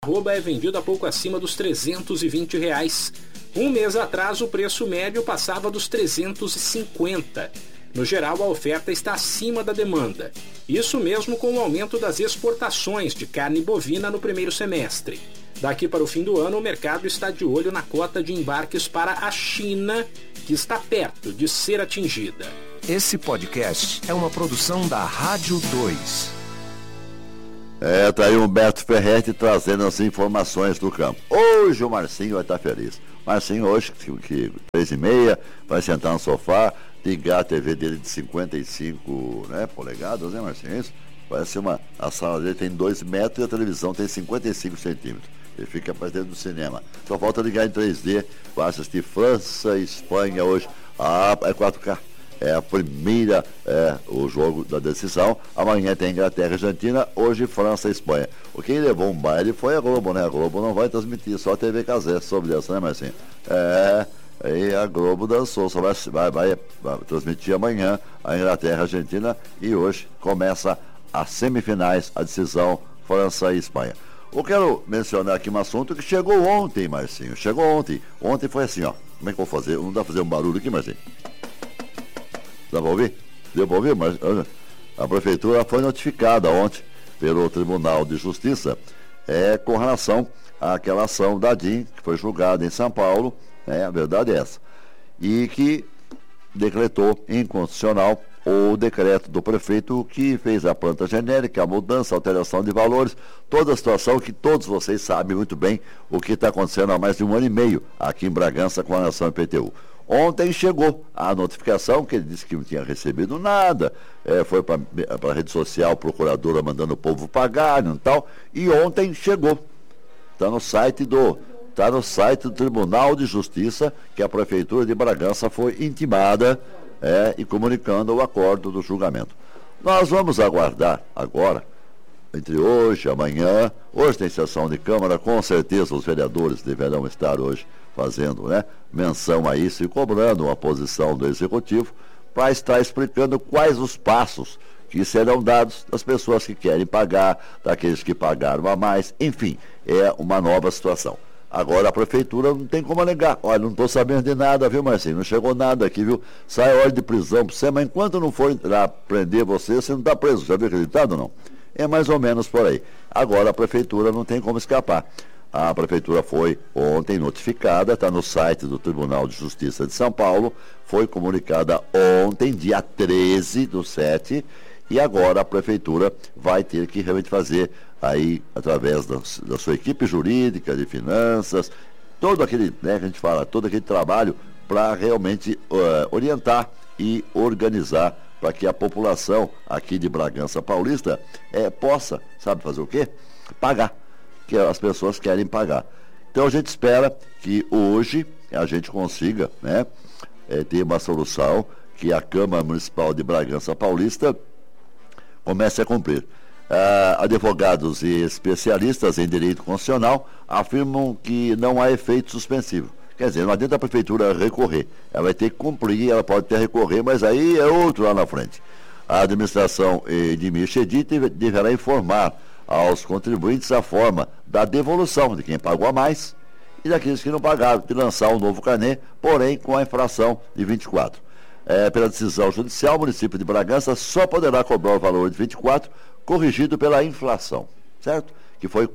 arroba é vendido a pouco acima dos R$320. Um mês atrás, o preço médio passava dos R$350. No geral, a oferta está acima da demanda. Isso mesmo com o aumento das exportações de carne bovina no primeiro semestre. Daqui para o fim do ano, o mercado está de olho na cota de embarques para a China, que está perto de ser atingida. Esse podcast é uma produção da Rádio 2. Tá aí o Humberto Ferretti trazendo as informações do campo. Hoje o Marcinho vai estar feliz. Marcinho hoje, que 3h30, vai sentar no sofá, ligar a TV dele de 55 polegadas, né, Marcinho? Isso? Parece a sala dele tem 2 metros e a televisão tem 55 centímetros. Ele fica para dentro do cinema. Só falta ligar em 3D, vai assistir França e Espanha hoje. É 4K. É a primeira, o jogo da decisão. Amanhã tem Inglaterra e Argentina, hoje França e Espanha. O que levou um baile foi a Globo, né? A Globo não vai transmitir, só a TV Casé sobre essa, né, Marcinho? Aí a Globo dançou, só vai transmitir amanhã a Inglaterra e Argentina e hoje começa as semifinais, a decisão França e Espanha. Eu quero mencionar aqui um assunto que chegou ontem, Marcinho. Chegou ontem. Ontem foi assim, ó. Como é que eu vou fazer? Não dá pra fazer um barulho aqui, Marcinho? Dá pra ouvir? Deu pra ouvir? Mas a prefeitura foi notificada ontem pelo Tribunal de Justiça com relação àquela ação da DIN, que foi julgada em São Paulo, a verdade é essa, e que decretou inconstitucional o decreto do prefeito que fez a planta genérica, a mudança, a alteração de valores, toda a situação que todos vocês sabem muito bem o que está acontecendo há mais de 1 ano e meio aqui em Bragança com a nação IPTU. Ontem chegou a notificação que ele disse que não tinha recebido nada, foi para a rede social, a procuradora mandando o povo pagar e tal, e ontem chegou. Está no site do Tribunal de Justiça que a Prefeitura de Bragança foi intimada e comunicando o acordo do julgamento. Nós vamos aguardar agora, entre hoje e amanhã. Hoje tem sessão de Câmara, com certeza os vereadores deverão estar hoje fazendo menção a isso e cobrando uma posição do Executivo para estar explicando quais os passos que serão dados das pessoas que querem pagar, daqueles que pagaram a mais, enfim, é uma nova situação. Agora a prefeitura não tem como alegar. Olha, não estou sabendo de nada, viu, Marcinho? Não chegou nada aqui, viu? Sai ordem de prisão para você, mas enquanto não for lá prender você não está preso. Já viu acreditado ou não? É mais ou menos por aí. Agora a prefeitura não tem como escapar. A prefeitura foi ontem notificada, está no site do Tribunal de Justiça de São Paulo, foi comunicada ontem, dia 13/7, e agora a prefeitura vai ter que realmente fazer aí, através da sua equipe jurídica, de finanças, todo aquele, que a gente fala, todo aquele trabalho para realmente orientar e organizar para que a população aqui de Bragança Paulista possa, sabe fazer o quê? Pagar, que as pessoas querem pagar. Então a gente espera que hoje a gente consiga ter uma solução que a Câmara Municipal de Bragança Paulista comece a cumprir. Advogados e especialistas em direito constitucional afirmam que não há efeito suspensivo. Quer dizer, não adianta a prefeitura recorrer. Ela vai ter que cumprir, ela pode até recorrer, mas aí é outro lá na frente. A administração de Michedi deverá informar aos contribuintes a forma da devolução de quem pagou a mais e daqueles que não pagaram, de lançar um novo carnê, porém com a infração de 24. Pela decisão judicial, o município de Bragança só poderá cobrar o valor de 24, corrigido pela inflação, certo? Que foi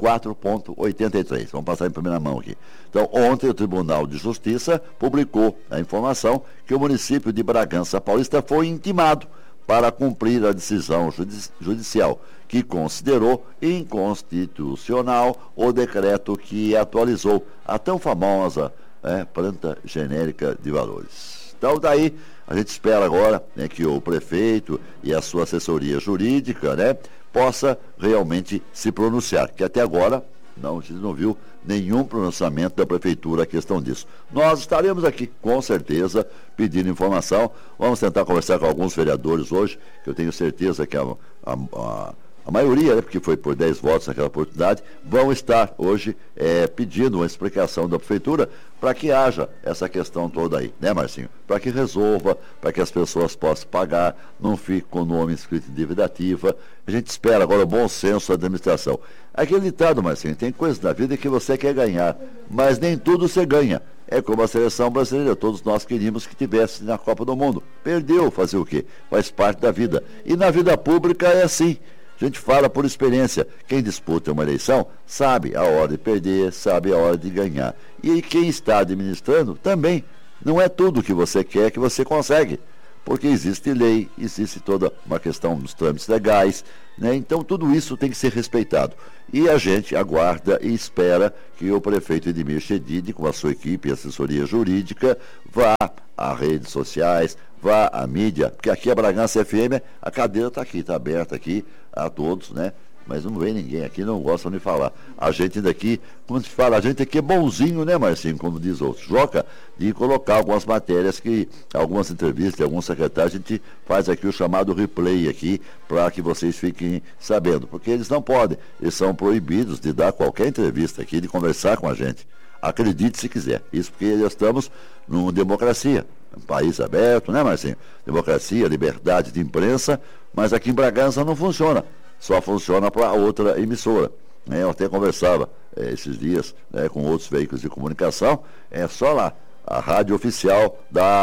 4,83. Vamos passar em primeira mão aqui. Então, ontem o Tribunal de Justiça publicou a informação que o município de Bragança Paulista foi intimado para cumprir a decisão judicial, que considerou inconstitucional o decreto que atualizou a tão famosa planta genérica de valores. Então, daí, a gente espera agora que o prefeito e a sua assessoria jurídica possa realmente se pronunciar, que até agora a gente não viu nenhum pronunciamento da prefeitura a questão disso. Nós estaremos aqui, com certeza, pedindo informação. Vamos tentar conversar com alguns vereadores hoje, que eu tenho certeza que a maioria, porque foi por 10 votos naquela oportunidade, vão estar hoje pedindo uma explicação da prefeitura para que haja essa questão toda aí, né, Marcinho? Para que resolva, para que as pessoas possam pagar, não fique com o nome inscrito em dívida ativa. A gente espera agora o bom senso da administração. Aquele ditado, Marcinho, tem coisas da vida que você quer ganhar, mas nem tudo você ganha. É como a seleção brasileira, todos nós queríamos que tivesse na Copa do Mundo. Perdeu, fazer o quê? Faz parte da vida. E na vida pública é assim. A gente fala por experiência. Quem disputa uma eleição sabe a hora de perder, sabe a hora de ganhar. E quem está administrando também. Não é tudo que você quer que você consegue. Porque existe lei, existe toda uma questão dos trâmites legais, né? Então tudo isso tem que ser respeitado. E a gente aguarda e espera que o prefeito Edmir Chedid, com a sua equipe e assessoria jurídica, vá às redes sociais, vá à mídia, porque aqui a Bragança FM, a cadeira está aqui, está aberta aqui a todos, né? Mas não vem ninguém aqui, não gostam de falar. A gente daqui, como se fala, a gente aqui é bonzinho, né, Marcinho, como diz outros. Joca de colocar algumas matérias que, algumas entrevistas de alguns secretários, a gente faz aqui o chamado replay aqui, para que vocês fiquem sabendo. Porque eles não podem, eles são proibidos de dar qualquer entrevista aqui, de conversar com a gente. Acredite se quiser. Isso porque nós estamos numa democracia. Um país aberto, né, Marcinho? Democracia, liberdade de imprensa, mas aqui em Bragança não funciona. Só funciona para outra emissora. Eu até conversava esses dias, né, com outros veículos de comunicação, é só lá, a rádio oficial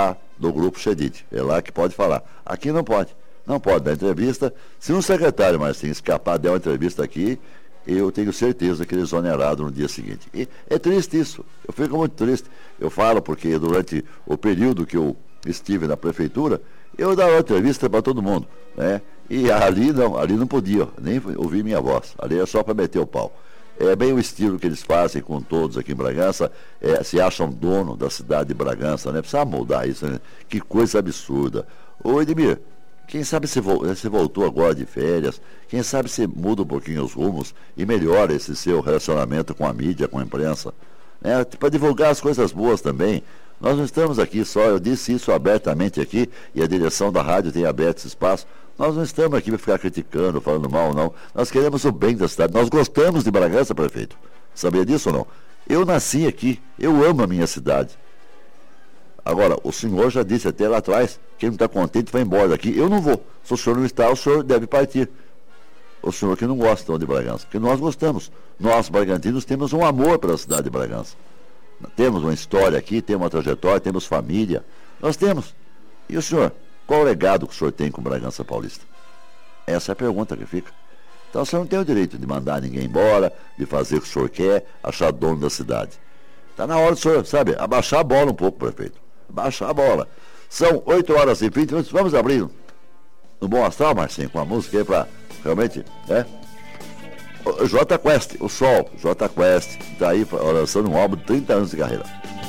do Grupo Chedid. É lá que pode falar. Aqui não pode. Não pode dar entrevista. Se um secretário, Marcinho, escapar de dar uma entrevista aqui, eu tenho certeza que ele é exonerado no dia seguinte. E é triste isso. Eu fico muito triste. Eu falo porque durante o período que eu estive na prefeitura, eu dava entrevista para todo mundo, né? E ali não podia nem ouvir minha voz. Ali é só para meter o pau. É bem o estilo que eles fazem com todos aqui em Bragança. Se acham dono da cidade de Bragança, né? Precisa mudar isso, né? Que coisa absurda. Ô Edmir, quem sabe você voltou agora de férias, quem sabe você muda um pouquinho os rumos e melhora esse seu relacionamento com a mídia, com a imprensa, né? Para divulgar as coisas boas também. Nós não estamos aqui só, eu disse isso abertamente aqui, e a direção da rádio tem aberto esse espaço. Nós não estamos aqui para ficar criticando, falando mal, não. Nós queremos o bem da cidade. Nós gostamos de Bragança, prefeito. Sabia disso ou não? Eu nasci aqui, eu amo a minha cidade. Agora, o senhor já disse até lá atrás, quem não está contente vai embora daqui. Eu não vou. Se o senhor não está, o senhor deve partir. O senhor que não gosta de Bragança, porque nós gostamos. Nós, bragantinos, temos um amor pela cidade de Bragança. Temos uma história aqui, temos uma trajetória, temos família. Nós temos. E o senhor? Qual o legado que o senhor tem com Bragança Paulista? Essa é a pergunta que fica. Então o senhor não tem o direito de mandar ninguém embora, de fazer o que o senhor quer, achar dono da cidade. Está na hora do senhor, sabe, abaixar a bola um pouco, prefeito. Abaixar a bola. São 8h20 minutos. Vamos abrir no Bom Astral, Marcinho, com a música aí para realmente, né? J Quest, o Sol, J Quest, está aí lançando um álbum de 30 anos de carreira.